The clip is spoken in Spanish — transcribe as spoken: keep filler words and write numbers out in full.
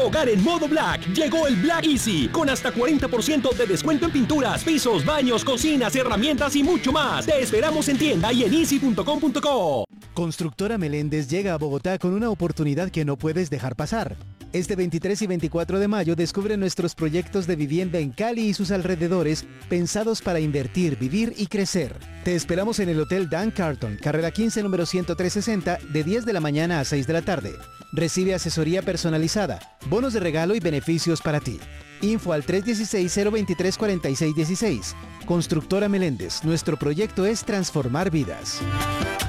Hogar en modo Black. Llegó el Black Easy, con hasta cuarenta por ciento de descuento en pinturas, pisos, baños, cocinas, herramientas y mucho más. Te esperamos en tienda y en easy punto com punto co. Constructora Meléndez llega a Bogotá con una oportunidad que no puedes dejar pasar. Este veintitrés y veinticuatro de mayo descubre nuestros proyectos de vivienda en Cali y sus alrededores, pensados para invertir, vivir y crecer. Te esperamos en el Hotel Dan Carton, carrera quince, número ciento tres sesenta, de diez de la mañana a seis de la tarde. Recibe asesoría personalizada, bonos de regalo y beneficios para ti. Info al tres uno seis, cero dos tres, cuatro seis uno seis. Constructora Meléndez, nuestro proyecto es transformar vidas.